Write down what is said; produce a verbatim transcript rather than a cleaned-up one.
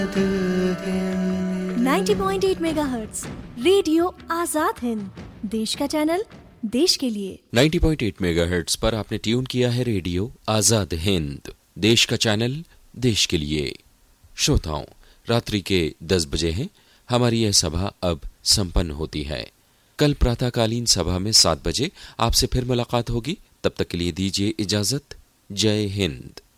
Ninety point eight megahertz radio Azad Hind, देश का channel, देश के लिए। नाइंटी पॉइंट एट मेगाहर्ट्ज़ पर आपने ट्यून किया है रेडियो आजाद हिंद, देश का चैनल, देश के लिए। श्रोताओं, रात्रि के दस बजे हैं। हमारी यह सभा अब संपन्न होती है। कल प्रातःकालीन सभा में सात बजे आपसे फिर मुलाकात होगी। तब तक के लिए दीजिए इजाजत। जय हिंद।